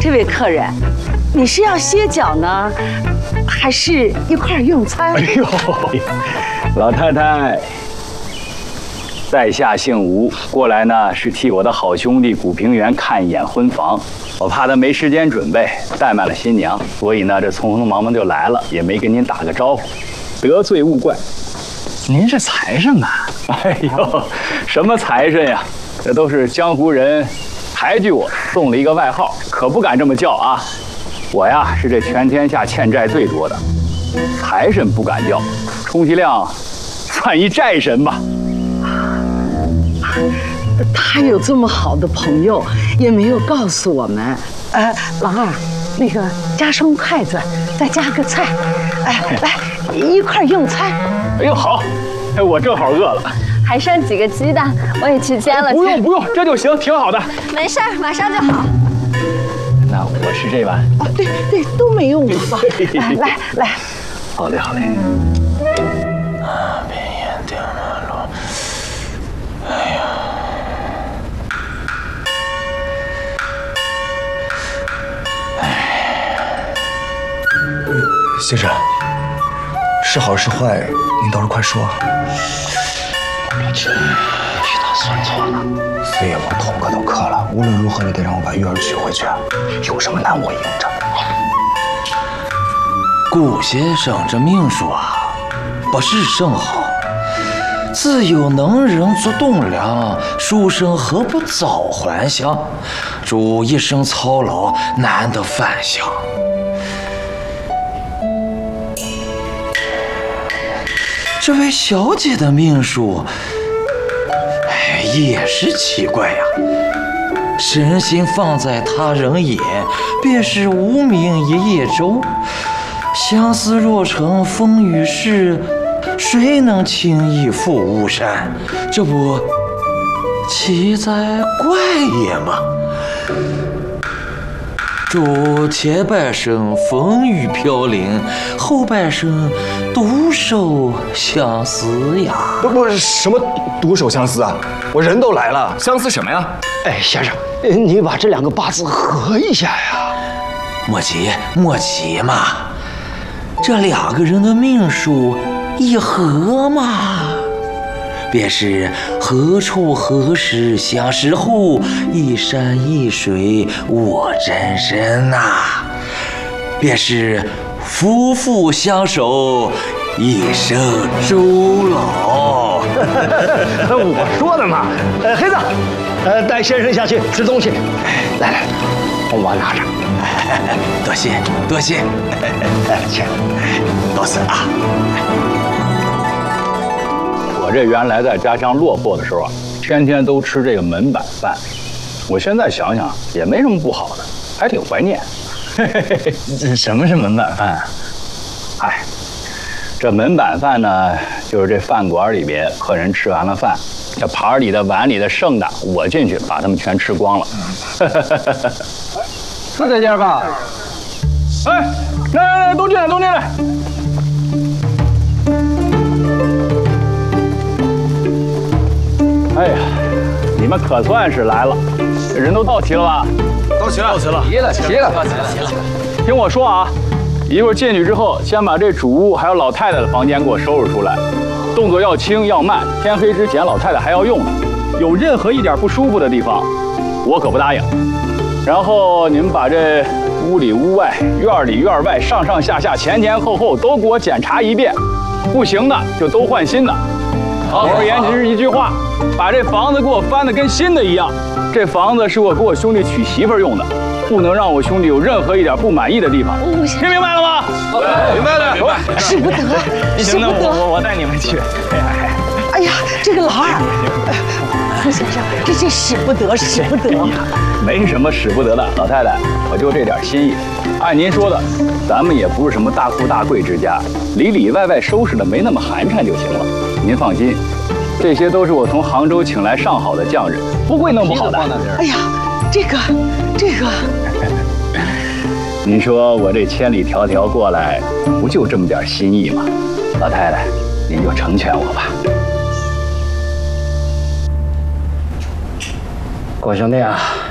这位客人，你是要歇脚呢，还是一块用餐？ 哎呦，老太太，在下姓吴，过来呢是替我的好兄弟古平原看一眼婚房。我怕他没时间准备，怠慢了新娘，所以呢这匆匆忙忙就来了，也没跟您打个招呼，得罪勿怪。 您是财神呐？ 哎呦，什么财神呀？这都是江湖人抬举我，送了一个外号，可不敢这么叫啊！我呀是这全天下欠债最多的，财神不敢叫，充其量算一债神吧。 他有这么好的朋友，也没有告诉我们。老二，那个加双筷子，再加个菜，来一块用餐。 哎呦好，我正好饿了。 还剩几个鸡蛋，我也去煎了。 不用，这就行，挺好的。 没事儿，马上就好。 那我吃这碗。 哦，对，都没用我吧？来。 好嘞。 边沿电马路，哎呀。 先生，是好是坏，您倒是快说。 这是他算错了，非要我头哥都磕了，无论如何也得让我把玉儿娶回去，有什么难我应着。 顾先生这命数啊，不是甚好。自有能人做栋梁，书生何不早还乡？主一生操劳，难得返乡。这位小姐的命数，也是奇怪呀。身心放在他人眼，便是无名一叶舟。相思若成风雨事，谁能轻易赴巫山？这不奇哉怪也吗？主前半生风雨飘零，后半生独守相思呀。 不是什么独守相思啊，我人都来了，相思什么呀？ 哎，先生，你把这两个八字合一下呀。 莫急嘛，这两个人的命数一合嘛，便是何处何时相识后，一山一水我真身呐，便是夫妇相守，一生终老。 我说的嘛。黑子，带先生下去吃东西。来，我拿着。 多谢。 请， 告辞啊。 我这原来在家乡落魄的时候啊，天天都吃这个门板饭。我现在想想也没什么不好的，还挺怀念。 什么是门板饭？ 哎，这门板饭呢，就是这饭馆里边客人吃完了饭，这盘里的、碗里的剩的，我进去把他们全吃光了。 是这家吧？ 哎，来，都进来！哎呀，你们可算是来了，人都到齐了吧？ 到齐了。齐了。 听我说啊，一会儿进去之后，先把这主屋还有老太太的房间给我收拾出来，动作要轻要慢，天黑之前老太太还要用呢。有任何一点不舒服的地方，我可不答应。然后你们把这屋里屋外、院里院外、上上下下、前前后后都给我检查一遍，不行的就都换新的。总而言之一句话，把这房子给我翻得跟新的一样。这房子是我给我兄弟娶媳妇用的，不能让我兄弟有任何一点不满意的地方。听明白了吗？ 明白了。 使不得。 行，那我带你们去。 哎呀，这个老二，顾先生，这使不得。 没什么使不得的，老太太，我就这点心意。按您说的，咱们也不是什么大富大贵之家，里里外外收拾的没那么寒碜就行了。您放心，这些都是我从杭州请来上好的匠人，不会弄不好的。 哎呀，这个， 您说我这千里迢迢过来，不就这么点心意吗？老太太，您就成全我吧。 郭兄弟啊，